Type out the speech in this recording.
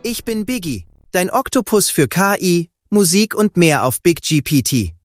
Ich bin Biggie, dein Oktopus für KI, Musik und mehr auf BigGPT.